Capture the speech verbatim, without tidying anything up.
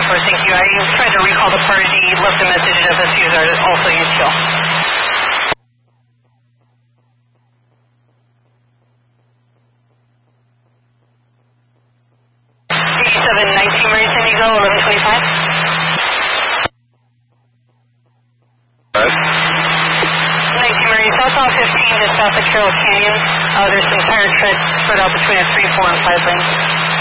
four, thank you. I tried to recall the party, left a message at F S Us are also used fuel. eighty-seven nineteen Mary San Diego, eleven twenty-five. nineteen Mary, southbound fifteen, just south of Carroll Canyon. Uh, there's some tire treads spread out between a three, four, and five lane.